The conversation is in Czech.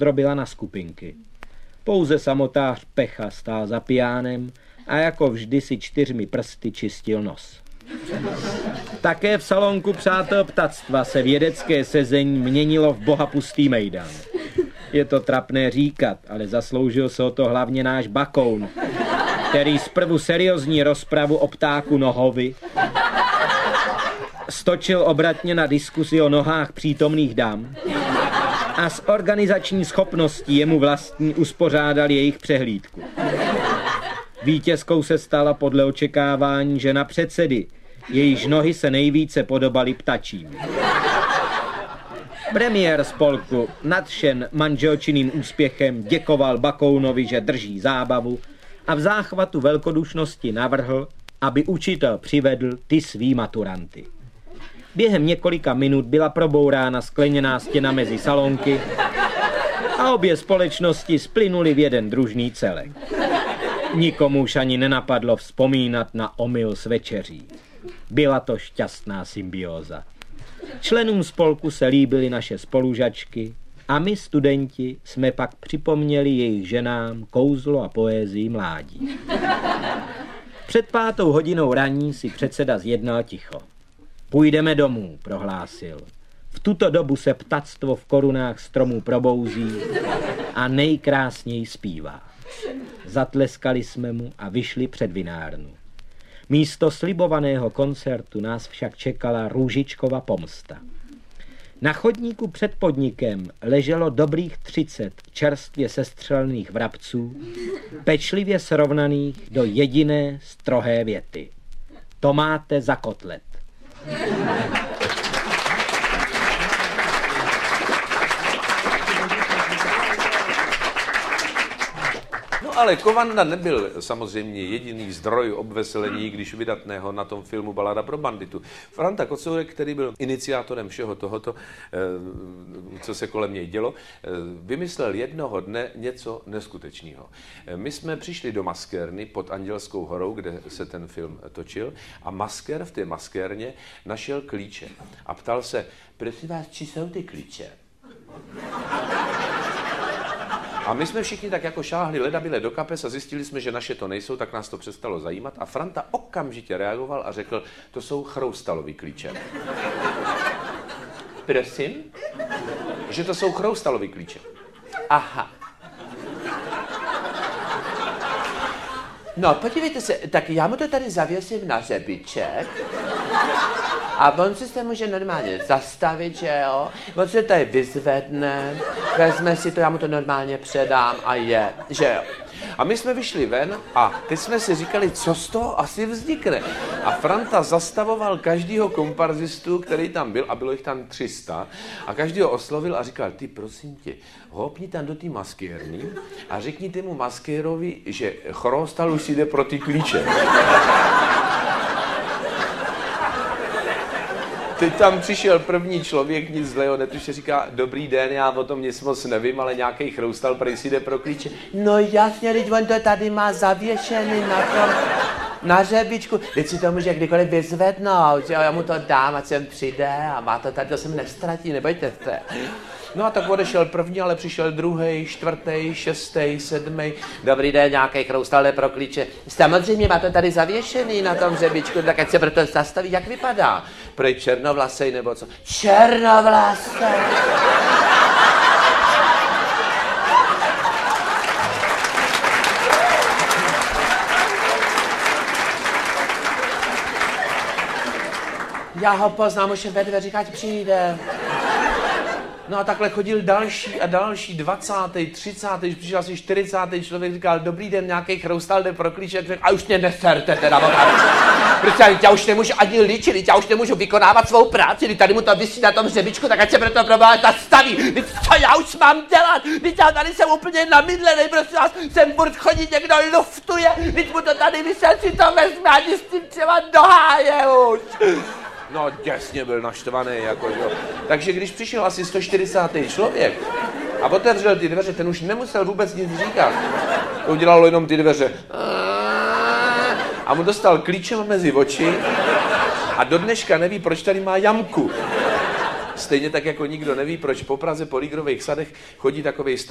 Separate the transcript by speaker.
Speaker 1: rozdrobila na skupinky. Pouze samotář Pecha stál za pijánem a jako vždy si 4 prsty čistil nos. Také v salonku přátel ptactva se vědecké sezení měnilo v bohapustý mejdan. Je to trapné říkat, ale zasloužil se o to hlavně náš Bakoun, který zprvu seriózní rozpravu o ptáku Nohovi stočil obratně na diskusi o nohách přítomných dam a s organizační schopností jemu vlastní uspořádal jejich přehlídku. Vítězkou se stala podle očekávání žena předsedy, jejíž nohy se nejvíce podobaly ptačím. Premiér spolku, nadšen manželčiným úspěchem, děkoval Bakounovi, že drží zábavu a v záchvatu velkodušnosti navrhl, aby učitel přivedl ty svý maturanty. Během několika minut byla probourána skleněná stěna mezi salonky a obě společnosti splynuly v jeden družný celek. Nikomu už ani nenapadlo vzpomínat na omyl s večeří. Byla to šťastná symbióza. Členům spolku se líbily naše spolužačky a my, studenti, jsme pak připomněli jejich ženám kouzlo a poézii mládí. Před 5:00 raní si předseda zjednal ticho. Půjdeme domů, prohlásil. V tuto dobu se ptactvo v korunách stromů probouzí a nejkrásněji zpívá. Zatleskali jsme mu a vyšli před vinárnu. Místo slibovaného koncertu nás však čekala Růžičkova pomsta. Na chodníku před podnikem leželo dobrých 30 čerstvě sestřelených vrabců, pečlivě srovnaných do jediné strohé věty. To máte za kotlet.
Speaker 2: Ale Kovanda nebyl samozřejmě jediný zdroj obveselení, když vydatného na tom filmu Balada pro banditu. Franta Kocourek, který byl iniciátorem všeho tohoto, co se kolem něj dělo, vymyslel jednoho dne něco neskutečného. My jsme přišli do maskérny pod Andělskou horou, kde se ten film točil, a maskér v té maskérně našel klíče a ptal se, prosím vás, či jsou ty klíče? A my jsme všichni tak jako šáhli ledabyle do kapes a zjistili jsme, že naše to nejsou, tak nás to přestalo zajímat. A Franta okamžitě reagoval a řekl, to jsou Chroustalovy klíče. Prosím? Že to jsou Chroustalovy klíče. Aha. No, podívejte se, tak já mu to tady zavěsím na řebiček. A on si se může normálně zastavit, že jo? On se tady vyzvedne, vezme si to, já mu to normálně předám a je, že jo? A my jsme vyšli ven a teď jsme si říkali, co z toho asi vznikne. A Franta zastavoval každýho komparzistu, který tam byl, a bylo jich tam 300, a každýho oslovil a říkal, ty prosím tě, hopni tam do té maskérny a řekni tému maskérovi, že Chroustal už jde pro ty klíče. Teď tam přišel první člověk, nic zlého netuše, říká, dobrý den, já o tom nic moc nevím, ale nějaký Chroustal prej si jde pro klíče. No jasně, teď on to tady má zavěšený na tom, na řebičku. Teď si to může kdykoliv vyzvednout, já mu to dám, ať sem přijde a má to tady, to se mi nestratí, nebojte se. No a tak odešel první, ale přišel druhý, 4., 6., 7. Dobrý den, nějaký Chroustal jde pro klíče. Samozřejmě má to tady zavěšený na tom řebičku, tak ať se proto zastaví, jak vypadá. Prej černovlasej nebo co? Černovlasej! Já ho poznám, už je ve dveřích, ať přijde. No a takhle chodil další a další, 20., 30., když přišel asi 40. člověk, říkal, dobrý den, nějaký Chroustal jde pro klíče, řekl, a už mě neserte teda, protože já už nemůžu ani líčit, já už nemůžu vykonávat svou práci, tady mu to visí na tom řebičku, tak ať se proto probá zastaví, co já už mám dělat, já tady jsem úplně namydlenej, prosím vás, sem furt chodí, někdo luftuje, teď mu to tady vysel, si to vezme, ani s tím třeba do háje už. No, děsně byl naštvaný, jako jo. Takže když přišel asi 140. člověk a otevřel ty dveře, ten už nemusel vůbec nic říkat. To udělalo jenom ty dveře. A mu dostal klíčem mezi oči a do dneška neví, proč tady má jamku. Stejně tak, jako nikdo neví, proč po Praze po Lígrových sadech chodí takovej